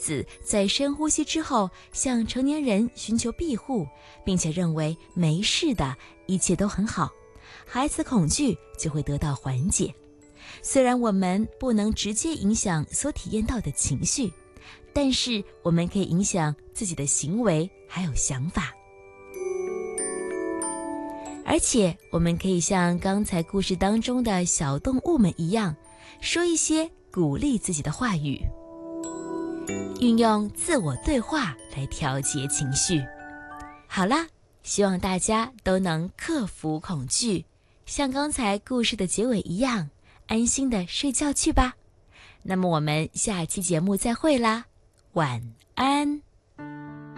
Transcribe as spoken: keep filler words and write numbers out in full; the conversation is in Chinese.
子在深呼吸之后向成年人寻求庇护，并且认为没事的，一切都很好，孩子恐惧就会得到缓解。虽然我们不能直接影响所体验到的情绪，但是我们可以影响自己的行为还有想法。而且我们可以像刚才故事当中的小动物们一样，说一些鼓励自己的话语，运用自我对话来调节情绪。好啦，希望大家都能克服恐惧，像刚才故事的结尾一样，安心的睡觉去吧。那么我们下期节目再会啦，晚安。